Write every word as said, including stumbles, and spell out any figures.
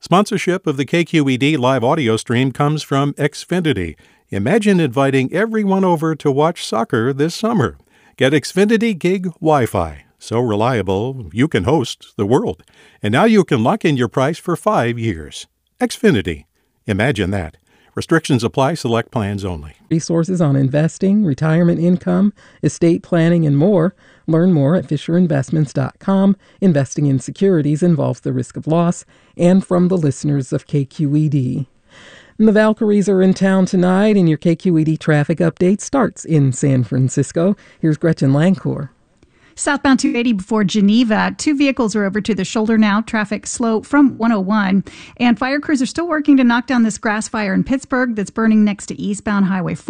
Sponsorship of the K Q E D live audio stream comes from Xfinity. Imagine inviting everyone over to watch soccer this summer. Get Xfinity Gig Wi-Fi. So reliable, you can host the world. And now you can lock in your price for five years. Xfinity. Imagine that. Restrictions apply. Select plans only. Resources on investing, retirement income, estate planning, and more. Learn more at fisher investments dot com. Investing in securities involves the risk of loss. And from the listeners of K Q E D. And the Valkyries are in town tonight, and your K Q E D traffic update starts in San Francisco. Here's Gretchen Lancourt. Southbound two eighty before Geneva. Two vehicles are over to the shoulder now. Traffic slow from one oh one. And fire crews are still working to knock down this grass fire in Pittsburgh that's burning next to eastbound Highway four.